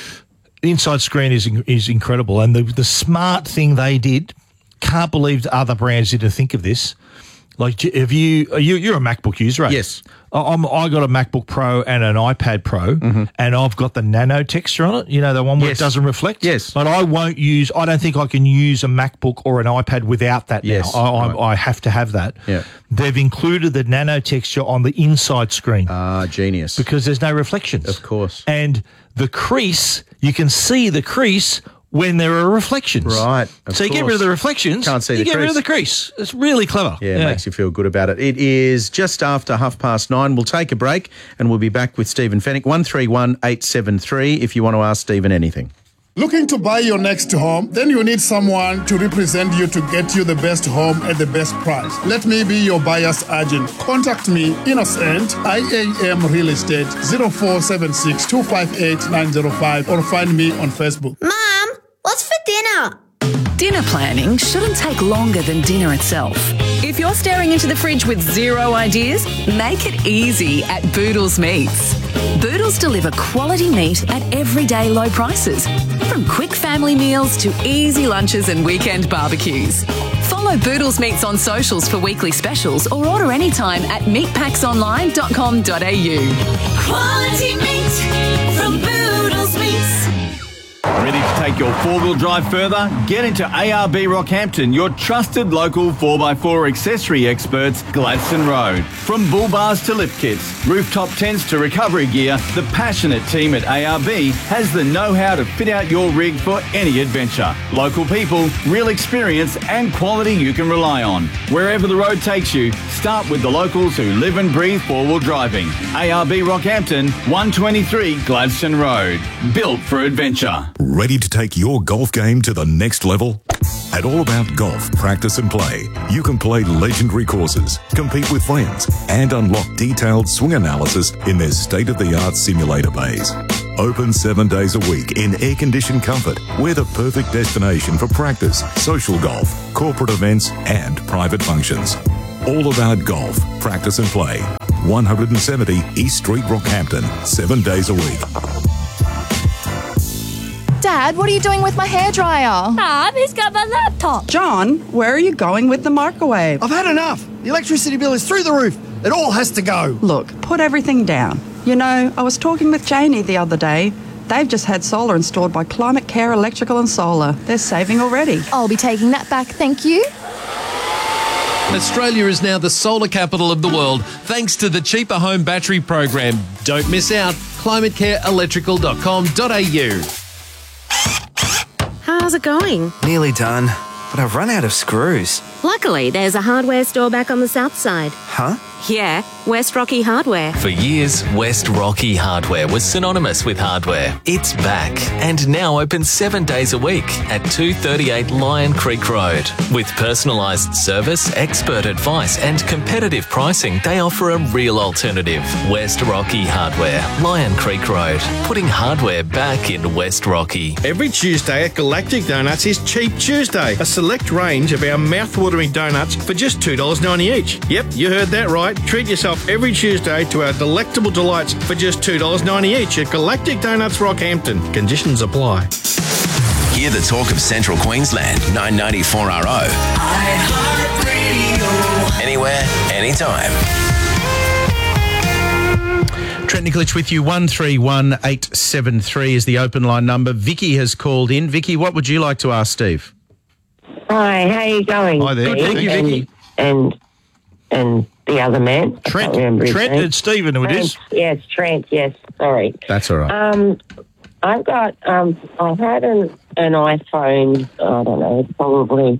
the inside screen is is incredible. And the, the smart thing they did, can't believe the other brands didn't think of this. Like, if you, you you're a MacBook user, right? Yes. I'm, I got a MacBook Pro and an iPad Pro, and I've got the nano texture on it. You know, the one where Yes. it doesn't reflect. Yes. But I won't use. I don't think I can use a MacBook or an iPad without that. Yes, Now. I, right. I, I have to have that. Yeah. They've included the nano texture on the inside screen Ah, genius. because there's no reflections. Of course. And the crease, you can see the crease when there are reflections. Right, of So you get rid course. of the reflections. Can't see you the get rid crease. of the crease. It's really clever. Yeah, it makes you feel good about it. It is just after half past nine. We'll take a break and we'll be back with Stephen Fennick. one three one eight seven three if you want to ask Stephen anything. Looking to buy your next home? Then you need someone to represent you to get you the best home at the best price. Let me be your buyer's agent. Contact me, Innocent, I A M Real Estate, zero four seven six, two five eight, nine zero five, or find me on Facebook. Mum, what's for dinner? Dinner planning shouldn't take longer than dinner itself. If you're staring into the fridge with zero ideas, make it easy at Boodles Meats. Boodles deliver quality meat at everyday low prices, from quick family meals to easy lunches and weekend barbecues. Follow Boodles Meats on socials for weekly specials or order anytime at meat packs online dot com dot a u. Quality meat from Boo. Ready to take your four-wheel drive further? Get into A R B Rockhampton, your trusted local four by four accessory experts, Gladstone Road. From bull bars to lift kits, rooftop tents to recovery gear, the passionate team at A R B has the know-how to fit out your rig for any adventure. Local people, real experience and quality you can rely on. Wherever the road takes you, start with the locals who live and breathe four-wheel driving. A R B Rockhampton, one twenty-three Gladstone Road. Built for adventure. Ready to take your golf game to the next level? At All About Golf Practice and Play, you can play legendary courses, compete with friends, and unlock detailed swing analysis in their state-of-the-art simulator bays. Open seven days a week in air-conditioned comfort. We're the perfect destination for practice, social golf, corporate events, and private functions. All About Golf Practice and Play. one seventy East Street, Rockhampton. Seven days a week. Dad, what are you doing with my hairdryer? Mum, who's got my laptop? John, where are you going with the microwave? I've had enough. The electricity bill is through the roof. It all has to go. Look, put everything down. You know, I was talking with Janie the other day. They've just had solar installed by Climate Care Electrical and Solar. They're saving already. I'll be taking that back, thank you. Australia is now the solar capital of the world thanks to the Cheaper Home Battery Program. Don't miss out. climate care electrical dot com dot a u. How's it going? Nearly done, but I've run out of screws. Luckily, there's a hardware store back on the south side. Huh? Yeah, West Rocky Hardware. For years, West Rocky Hardware was synonymous with hardware. It's back and now open seven days a week at two thirty-eight Lion Creek Road. With personalised service, expert advice and competitive pricing, they offer a real alternative. West Rocky Hardware, Lion Creek Road, putting hardware back in West Rocky. Every Tuesday at Galactic Donuts is Cheap Tuesday, a select range of our mouth-watering donuts for just two dollars ninety each. Yep, you heard that right. Treat yourself every Tuesday to our delectable delights for just two dollars ninety each at Galactic Donuts Rockhampton. Conditions apply. Hear the talk of Central Queensland, nine ninety-four R O. Anywhere, anytime. Trent Nicholich with you. one three one eight seven three is the open line number. Vicky has called in. Vicky, what would you like to ask Steve? Hi, how are you going? Hi there. Thank you, Vicky. And and the other man. Trent. Trent, Trent and Stephen, it Trent, is. Yes, Trent, yes, sorry. That's all right. Um, I've got, um, I've had an, an iPhone, I don't know, probably,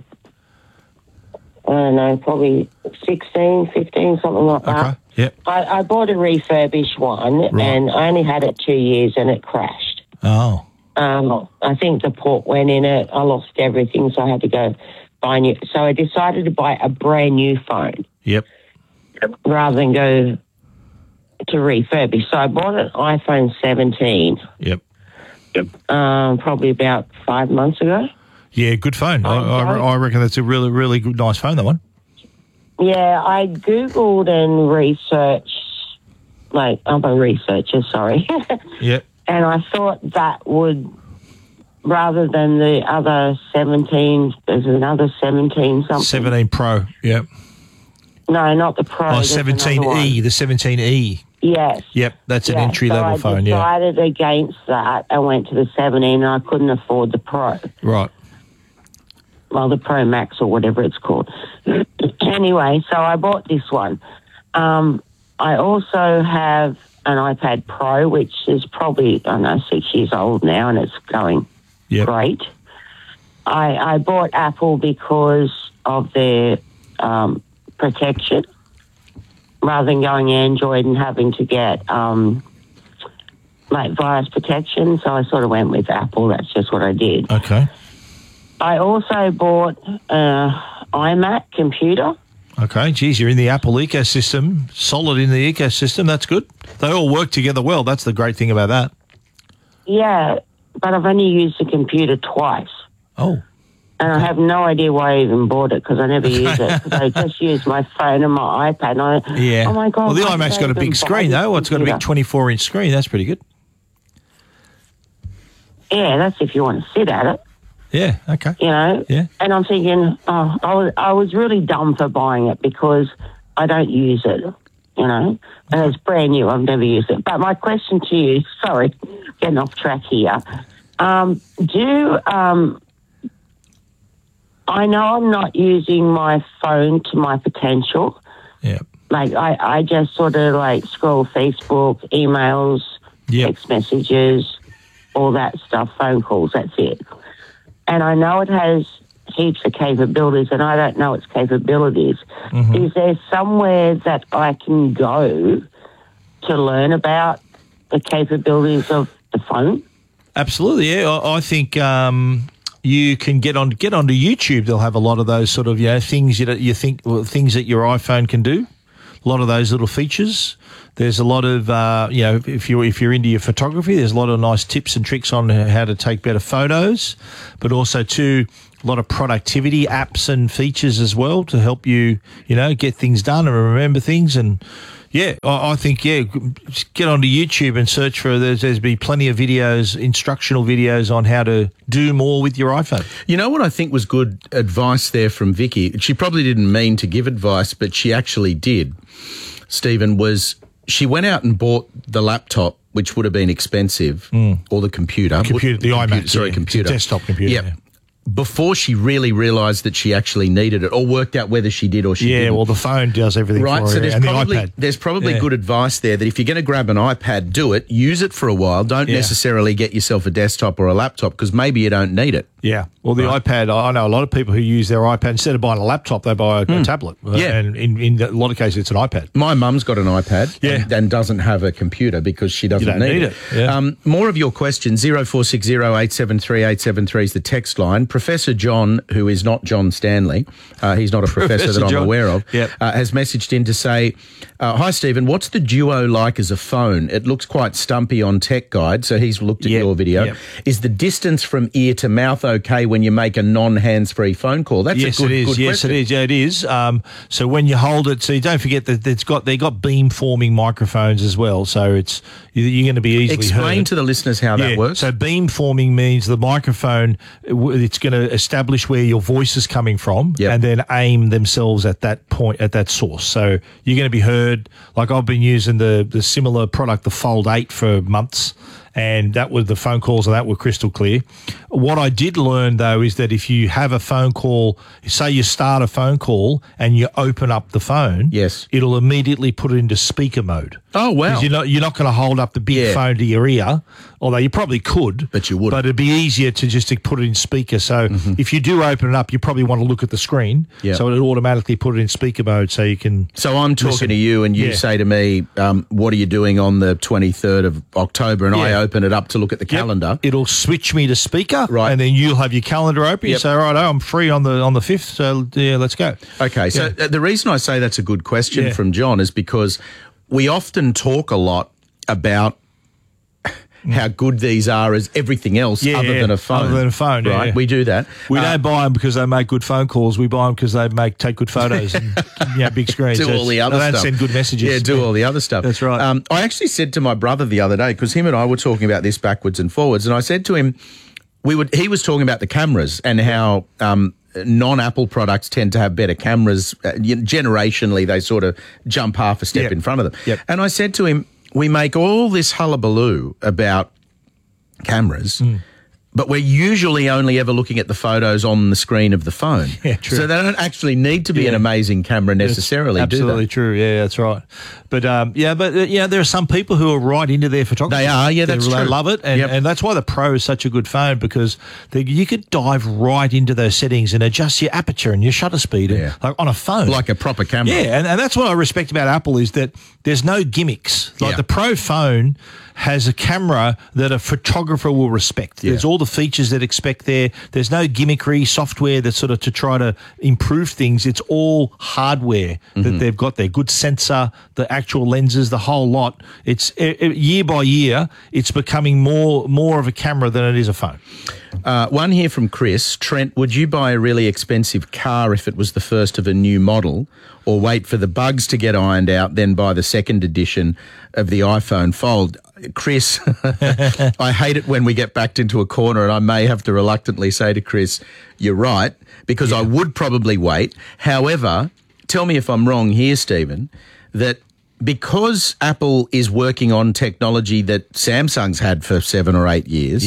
I don't know, probably sixteen, fifteen, something like that. Okay, yep. I, I bought a refurbished one, Right. and I only had it two years and it crashed. Oh. Um, I think the port went in it. I lost everything, so I had to go buy new. So I decided to buy a brand new phone Yep. rather than go to refurbish. So I bought an iPhone seventeen. Yep. Um, probably about five months ago. Yeah, good phone. I, I, I reckon that's a really, really good, nice phone, that one. Yeah, I Googled and researched, like, I'm a researcher, sorry. Yep. And I thought that would, rather than the other seventeen, there's another seventeen something. seventeen Pro, yep. No, not the Pro. Oh, there's seventeen another E, one. the seventeen E. Yes. Yep, that's an Yeah, entry-level so phone, I yeah. decided against that and went to the seventeen, and I couldn't afford the Pro. Right. Well, the Pro Max or whatever it's called. Anyway, so I bought this one. Um, I also have an iPad Pro, which is probably, I don't know, six years old now, and it's going Yep. great. I, I bought Apple because of their um, protection, rather than going Android and having to get um, like virus protection. So I sort of went with Apple. That's just what I did. Okay. I also bought an iMac computer. Okay, geez, you're in the Apple ecosystem, solid in the ecosystem. That's good. They all work together well. That's the great thing about that. Yeah, but I've only used the computer twice. Oh. And I have no idea why I even bought it, because I never use it. Because I just use my phone and my iPad. And I, Yeah. Oh, my God. Well, the why did iMac's I got a even big buy screen, this though. It's got a big computer? twenty-four inch screen. That's pretty good. Yeah, that's if you want to sit at it. Yeah, okay. You know? Yeah. And I'm thinking, oh, I was, I was really dumb for buying it because I don't use it, you know? And it's brand new. I've never used it. But my question to you, sorry, getting off track here. Um, do um, I know I'm not using my phone to my potential. Yeah. Like I, I just sort of like scroll Facebook, emails, yep. text messages, all that stuff, phone calls, that's it. And I know it has heaps of capabilities and I don't know its capabilities. Mm-hmm. Is there somewhere that I can go to learn about the capabilities of the phone? Absolutely, yeah. I, I think um, you can get on get onto YouTube. They'll have a lot of those sort of you know things you you think well, things that your iPhone can do. A lot of those little features. There's a lot of uh, you know if you if you're into your photography, there's a lot of nice tips and tricks on how to take better photos, but also too a lot of productivity apps and features as well to help you you know get things done and remember things and. Yeah, I, I think, yeah, just get onto YouTube and search for, there's, there's be plenty of videos, instructional videos on how to do more with your iPhone. You know what I think was good advice there from Vicky? She probably didn't mean to give advice, but she actually did, Stephen, was she went out and bought the laptop, which would have been expensive, mm. or the computer. Computer, the computer, iMac. Sorry, yeah, computer. Desktop computer. Yep. Yeah. Before she really realised that she actually needed it or worked out whether she did or she yeah, didn't. well, the phone does everything right, for so you, there's and probably, the iPad. There's probably Yeah. good advice there that if you're going to grab an iPad, do it, use it for a while. Don't Yeah. necessarily get yourself a desktop or a laptop because maybe you don't need it. Yeah. Well, the Right. iPad, I know a lot of people who use their iPad, instead of buying a laptop, they buy a, Mm. a tablet. Yeah. And in, in a lot of cases, it's an iPad. My mum's got an iPad Yeah. and, and doesn't have a computer because she doesn't don't need, need it. it, yeah. Um, more of your questions, zero four six zero eight seven three eight seven three is the text line. Professor John, who is not John Stanley, uh, he's not a professor Professor that I'm John. aware of, Yep. uh, has messaged in to say, uh, hi, Stephen, what's the Duo like as a phone? It looks quite stumpy on Tech Guide, so he's looked at Yep, your video. yep. Is the distance from ear to mouth okay when you make a non-hands-free phone call? That's yes, a good, it is. good yes, question. it is. Yeah, it is. Um, so when you hold it, so you don't forget that it's got they got beam forming microphones as well. So it's you're going to be easily Explain heard. to the listeners how Yeah, that works. So beam forming means the microphone, it's going to establish where your voice is coming from Yep. and then aim themselves at that point, at that source. So you're going to be heard, like I've been using the, the similar product, the Fold eight, for months. And that was the phone calls and that were crystal clear. What I did learn, though, is that if you have a phone call, say you start a phone call and you open up the phone, yes, it'll immediately put it into speaker mode. Oh, wow. 'Cause You're not, you're not going to hold up the big Yeah. phone to your ear, although you probably could. But you wouldn't. But it'd be easier to just to put it in speaker. So if you do open it up, you probably want to look at the screen. Yeah. So it'll automatically put it in speaker mode so you can... So I'm talking listen. to you and you Yeah. say to me, um, what are you doing on the twenty-third of October? And I Yeah. open it up to look at the Yep. calendar. It'll switch me to speaker, Right. and then you'll have your calendar open. You Yep. say, right, I'm free on the on the fifth, so yeah, let's go. Okay, so Yeah. uh, the reason I say that's a good question Yeah. from John is because we often talk a lot about how good these are as everything else Yeah, other yeah, than a phone. other than a phone, yeah, right? yeah. We do that. We Uh, don't buy them because they make good phone calls. We buy them because they make take good photos and yeah, big screens. do So all the it's- other they don't stuff. send good messages. Yeah, do all the other stuff. That's right. Um, I actually said to my brother the other day, because him and I were talking about this backwards and forwards, and I said to him, we would. He was talking about the cameras and how um, non-Apple products tend to have better cameras. Uh, generationally, they sort of jump half a step Yep. in front of them. Yep. And I said to him, we make all this hullabaloo about cameras, Mm. but we're usually only ever looking at the photos on the screen of the phone. Yeah, true. So they don't actually need to be Yeah. an amazing camera necessarily, It's do absolutely they? true. Yeah, that's right. But um, yeah, but uh, yeah, there are some people who are right into their photography. They are, yeah, that's they, true. They love it, and, Yep. and that's why the Pro is such a good phone, because they, you could dive right into those settings and adjust your aperture and your shutter speed and, Yeah. like, on a phone, Like a proper camera. Yeah, and, and that's what I respect about Apple is that there's no gimmicks. Like Yeah. the Pro phone has a camera that a photographer will respect. Yeah. There's all the features that expect there. There's no gimmickry software that's sort of to try to improve things. It's all hardware that Mm-hmm. they've got there. Good sensor, the actual lenses, the whole lot. It's e- e- year by year, it's becoming more more of a camera than it is a phone. Uh, one here from Chris. Trent, would you buy a really expensive car if it was the first of a new model, or wait for the bugs to get ironed out, then buy the second edition of the iPhone Fold? Chris, I hate it when we get backed into a corner, and I may have to reluctantly say to Chris, you're right, because I would probably wait. However, tell me if I'm wrong here, Stephen, that because Apple is working on technology that Samsung's had for seven or eight years, Yeah.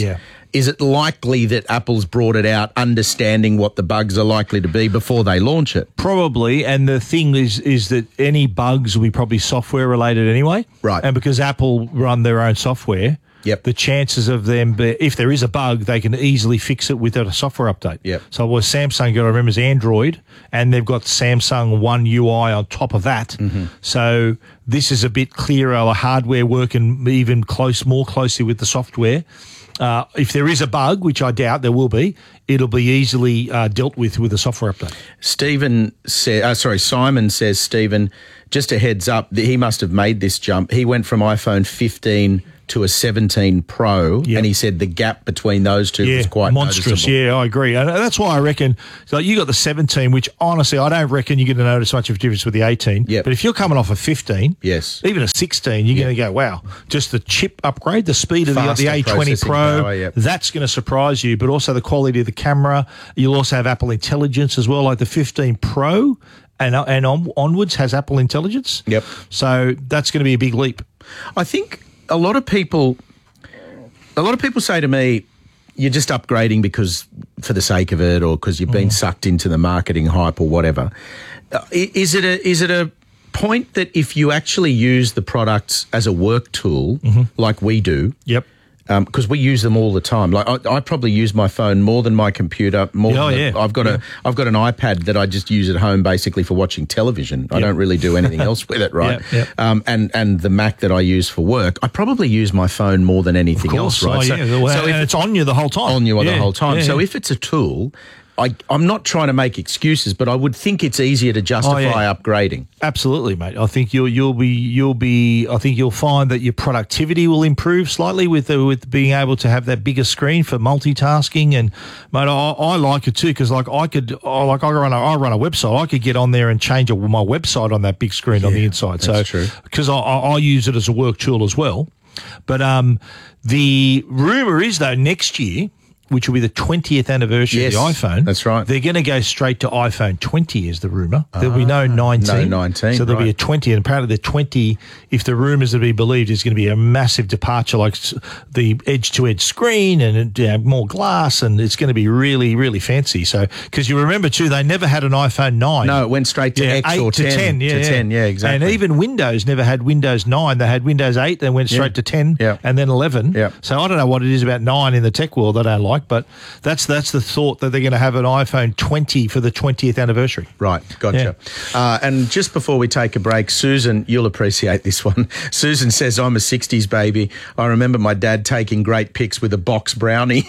is it likely that Apple's brought it out understanding what the bugs are likely to be before they launch it? Probably, and the thing is is that any bugs will be probably software related anyway. Right. And because Apple run their own software, yep. the chances of them, be, if there is a bug, they can easily fix it without a software update. Yep. So what Samsung got, I remember, is Android, and they've got Samsung One U I on top of that. Mm-hmm. So this is a bit clearer, a hardware working even close, more closely with the software. Uh, if there is a bug, which I doubt there will be, it'll be easily uh, dealt with with a software update. Stephen says, uh, sorry, Simon says, Stephen, just a heads up, that he must have made this jump. He went from iPhone fifteen to a seventeen Pro, Yep. and he said the gap between those two Yeah, was quite monstrous. noticeable. Yeah, I agree. And that's why I reckon, so you got the seventeen, which honestly, I don't reckon you're going to notice much of a difference with the eighteen. Yep. But if you're coming off a fifteen, Yes. even a sixteen, you're going to go, wow, just the chip upgrade, the speed of the, Faster the A twenty processing Pro, power, yep. that's going to surprise you, but also the quality of the camera. You'll also have Apple Intelligence as well, like the fifteen Pro and, and on, onwards has Apple Intelligence. Yep. So that's going to be a big leap. I think a lot of people... A lot of people say to me, you're just upgrading because for the sake of it or because you've been Mm. sucked into the marketing hype or whatever. Uh, i- is it a is it a point that if you actually use the products as a work tool like we do, Yep. because we use them all the time. Like I, I probably use my phone more than my computer. More Oh, than yeah. I've got Yeah. a I've got an iPad that I just use at home basically for watching television. I Yep. don't really do anything else with it, right? Yep, yep. Um, and and the Mac that I use for work, I probably use my phone more than anything Of course. else, right? Oh, yeah. Well, if and it's on you the whole time. on you Yeah, the whole time. yeah, so yeah. if it's a tool, I, I'm not trying to make excuses, but I would think it's easier to justify Oh, yeah. upgrading. Absolutely, mate. I think you'll you'll be you'll be. I think you'll find that your productivity will improve slightly with the, with being able to have that bigger screen for multitasking. And mate, I, I like it too because like I could, I, like I run a I run a website. I could get on there and change a, my website on that big screen on the inside. So that's true. because I, I, I use it as a work tool as well. But um, the rumor is though next year, which will be the twentieth anniversary Yes, of the iPhone. that's right. They're going to go straight to iPhone twenty is the rumour. There'll be no nineteen. No nineteen, So there'll be a right. twenty. And apparently the twenty, if the rumours are to be believed, is going to be a massive departure, like s- the edge-to-edge screen and uh, more glass, and it's going to be really, really fancy. So, because you remember too, they never had an iPhone nine. No, it went straight to Yeah, X eight or to ten. ten. Yeah, to yeah. ten, yeah, exactly. And even Windows never had Windows nine. They had Windows eight, then went straight Yeah. to ten, Yeah. and then eleven. Yeah. So I don't know what it is about nine in the tech world I don't like, but that's that's the thought that they're going to have an iPhone twenty for the twentieth anniversary. Right, gotcha. Uh, and just before we take a break, Susan, you'll appreciate this one. Susan says, I'm a sixties baby. I remember my dad taking great pics with a box brownie.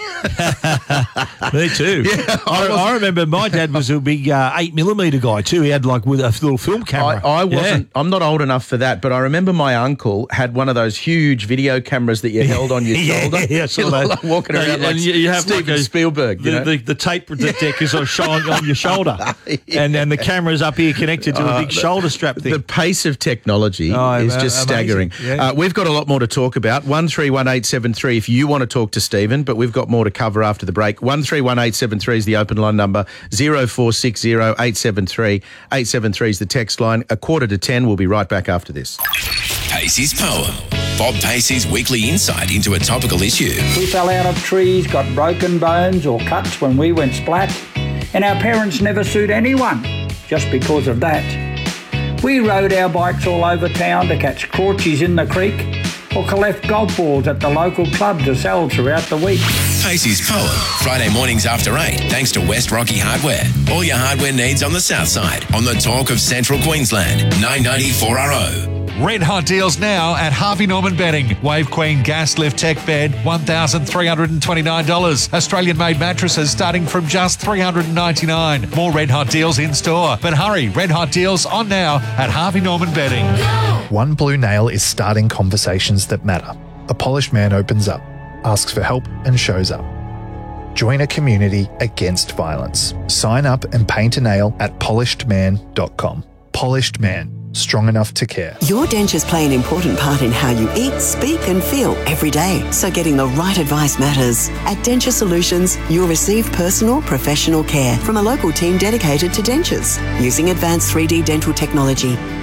Me too. Yeah, I, I remember my dad was a big uh, eight millimeter guy too. He had like with a little film I, camera. I wasn't, Yeah. I'm not old enough for that, but I remember my uncle had one of those huge video cameras that you held on your Yeah, shoulder. yeah, I saw You that. like walking And- around and like you- you have Steven like a- Spielberg. The, you know? the, the tape the deck is on, on, on your shoulder, and and the camera's up here connected to a big Uh, shoulder strap thing. The pace of technology Oh, is ama- just amazing. staggering. Yeah. Uh, we've got a lot more to talk about. one three one eight seven three if you want to talk to Stephen, but we've got more to cover after the break. one three one eight seven three is the open line number. zero four six zero eight seven three eight seven three is the text line. A quarter to ten. We'll be right back after this. Pacey's Poem. Bob Pacey's weekly insight into a topical issue. We fell out of trees, got broken bones or cuts when we went splat, and our parents never sued anyone just because of that. We rode our bikes all over town to catch crawchies in the creek or collect golf balls at the local club to sell throughout the week. Pacey's Poem. Friday mornings after eight, thanks to West Rocky Hardware. All your hardware needs on the south side. On the talk of Central Queensland. nine ninety four R O. Red hot deals now at Harvey Norman Bedding. Wave Queen Gas Lift Tech Bed, one thousand three hundred twenty-nine dollars. Australian-made mattresses starting from just three hundred ninety-nine dollars. More red hot deals in store. But hurry, red hot deals on now at Harvey Norman Bedding. One Blue Nail is starting conversations that matter. A polished man opens up, asks for help and shows up. Join a community against violence. Sign up and paint a nail at polished man dot com. Polished Man. Strong enough to care. Your dentures play an important part in how you eat, speak and feel every day. So getting the right advice matters. At Denture Solutions, you'll receive personal, professional care from a local team dedicated to dentures. Using advanced three D dental technology,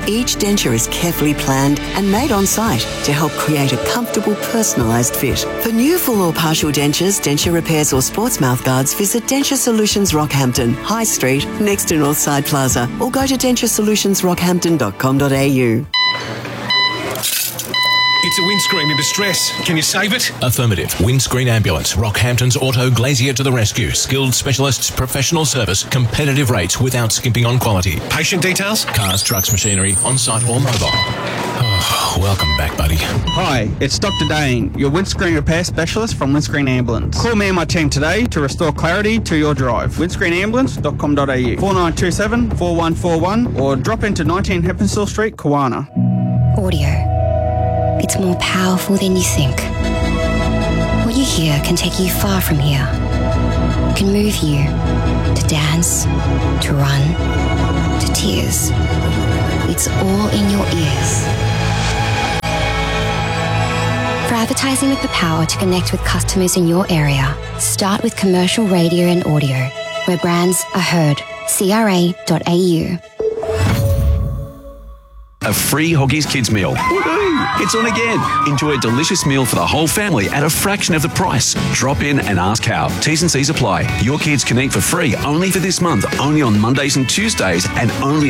Each denture is carefully planned and made on site to help create a comfortable, personalised fit. For new full or partial dentures, denture repairs or sports mouthguards, visit Denture Solutions Rockhampton, High Street, next to Northside Plaza, or go to denture solutions rockhampton dot com dot a u. It's a windscreen in distress. Can you save it? Affirmative. Windscreen Ambulance. Rockhampton's Auto Glazier to the rescue. Skilled specialists, professional service, competitive rates without skimping on quality. Patient details? Cars, trucks, machinery, on-site or mobile. Oh, welcome back, buddy. Hi, it's Doctor Dane, your windscreen repair specialist from Windscreen Ambulance. Call me and my team today to restore clarity to your drive. windscreen ambulance dot com dot a u, four nine two seven, four one four one, or drop into nineteen Heppenstall Street, Kawana. Audio. It's more powerful than you think. What you hear can take you far from here. It can move you to dance, to run, to tears. It's all in your ears. For advertising with the power to connect with customers in your area, start with commercial radio and audio, where brands are heard. C R A dot A U. A free Hoggies Kids meal. Woohoo! It's on again. Enjoy a delicious meal for the whole family at a fraction of the price. Drop in and ask how. T's and C's apply. Your kids can eat for free only for this month, only on Mondays and Tuesdays, and only